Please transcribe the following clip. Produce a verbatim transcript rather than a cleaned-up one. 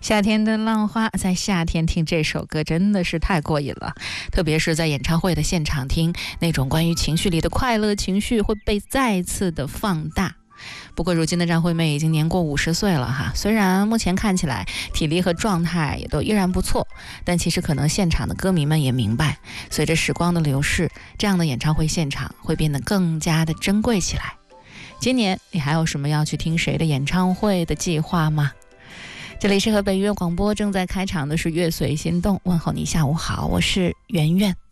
夏天的浪花，在夏天听这首歌真的是太过瘾了，特别是在演唱会的现场听，那种关于情绪里的快乐情绪会被再次的放大。不过如今的张惠妹已经年过五十岁了哈，虽然目前看起来体力和状态也都依然不错，但其实可能现场的歌迷们也明白，随着时光的流逝，这样的演唱会现场会变得更加的珍贵起来。今年你还有什么要去听谁的演唱会的计划吗？这里是河北音乐广播，正在开场的是乐随心动，问候你下午好，我是圆圆。